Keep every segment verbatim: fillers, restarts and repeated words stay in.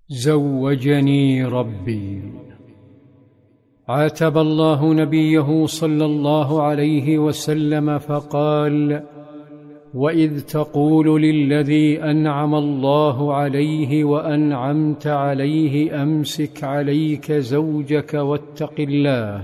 زوجني ربي. عاتب الله نبيه صلى الله عليه وسلم فقال: وإذ تقول للذي أنعم الله عليه وأنعمت عليه أمسك عليك زوجك واتق الله،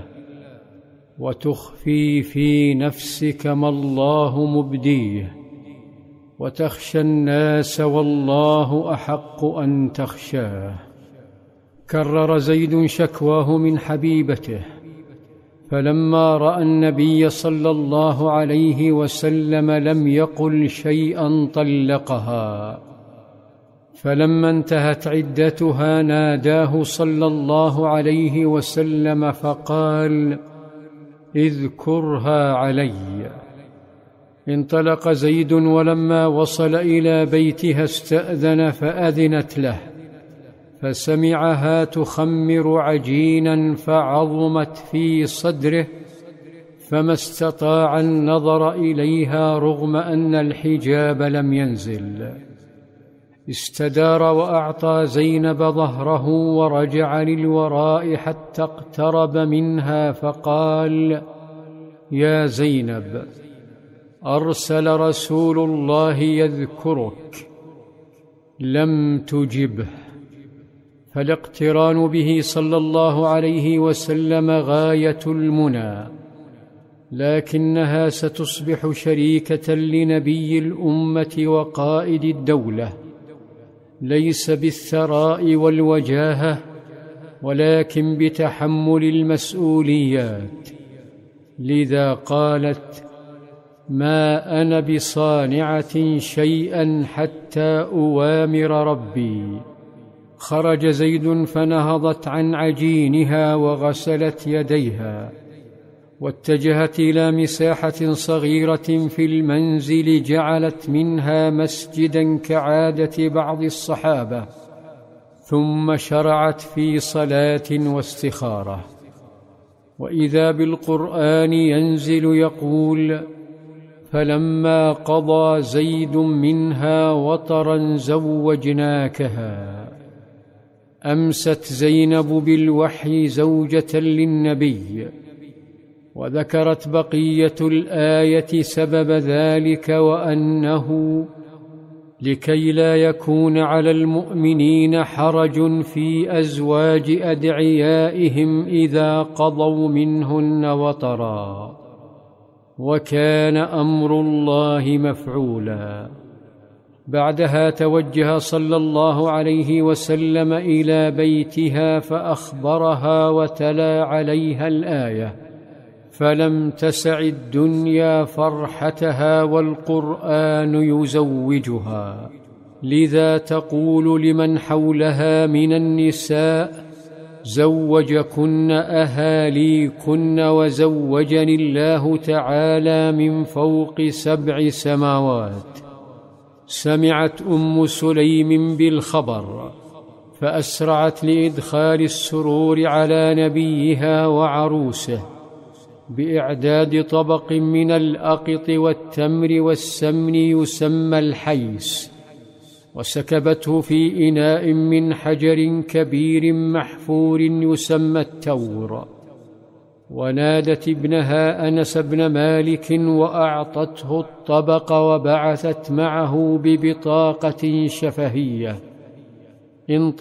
وتخفي في نفسك ما الله مبديه، وتخشى الناس والله أحق أن تخشاه. كرر زيد شكواه من حبيبته، فلما رأى النبي صلى الله عليه وسلم لم يقل شيئا طلقها. فلما انتهت عدتها ناداه صلى الله عليه وسلم فقال: اذكرها علي. انطلق زيد، ولما وصل إلى بيتها استأذن فأذنت له، فسمعها تخمر عجينا فعظمت في صدره، فما استطاع النظر إليها رغم أن الحجاب لم ينزل. استدار وأعطى زينب ظهره ورجع للوراء حتى اقترب منها فقال: يا زينب، أرسل رسول الله يذكرك. لم تجبه، فالاقتران به صلى الله عليه وسلم غاية المنى، لكنها ستصبح شريكة لنبي الأمة وقائد الدولة، ليس بالثراء والوجاهة، ولكن بتحمل المسؤوليات. لذا قالت: ما أنا بصانعة شيئا حتى أوامر ربي. خرج زيد فنهضت عن عجينها وغسلت يديها، واتجهت إلى مساحة صغيرة في المنزل جعلت منها مسجدا كعادة بعض الصحابة، ثم شرعت في صلاة واستخارة. وإذا بالقرآن ينزل يقول: فلما قضى زيد منها وطرا زوجناكها. أمست زينب بالوحي زوجة للنبي. وذكرت بقية الآية سبب ذلك، وأنه لكي لا يكون على المؤمنين حرج في أزواج أدعيائهم إذا قضوا منهن وطرا، وكان أمر الله مفعولا. بعدها توجه صلى الله عليه وسلم إلى بيتها فأخبرها وتلا عليها الآية، فلم تسع الدنيا فرحتها والقرآن يزوجها. لذا تقول لمن حولها من النساء: زوجكن أهاليكن وزوجني الله تعالى من فوق سبع سماوات. سمعت أم سليم بالخبر فأسرعت لإدخال السرور على نبيها وعروسه بإعداد طبق من الأقط والتمر والسمن يسمى الحيس، وسكبته في إناء من حجر كبير محفور يسمى التور، ونادت ابنها أنس بن مالك وأعطته الطبق، وبعثت معه ببطاقة شفهية: